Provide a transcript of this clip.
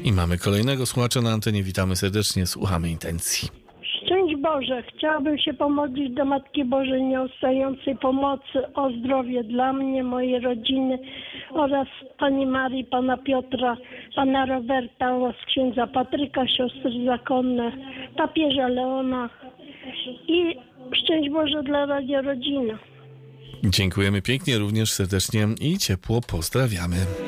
I mamy kolejnego słuchacza na antenie. Witamy serdecznie, słuchamy intencji. Szczęść Boże, chciałabym się pomodlić do Matki Bożej Nieustającej pomocy o zdrowie dla mnie, mojej rodziny oraz Pani Marii, Pana Piotra, Pana Roberta oraz księdza Patryka, siostry zakonne, papieża Leona i szczęść Boże dla Radia Rodzina. Dziękujemy pięknie, również serdecznie i ciepło pozdrawiamy.